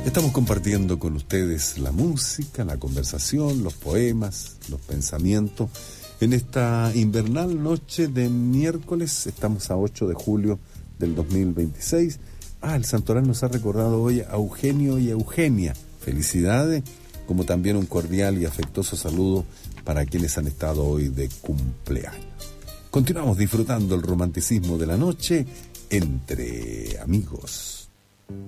Estamos compartiendo con ustedes la música, la conversación, los poemas, los pensamientos. En esta invernal noche de miércoles, estamos a 8 de julio del 2026. El santoral nos ha recordado hoy a Eugenio y Eugenia. Felicidades, como también un cordial y afectuoso saludo para quienes han estado hoy de cumpleaños. Continuamos disfrutando el romanticismo de la noche entre amigos.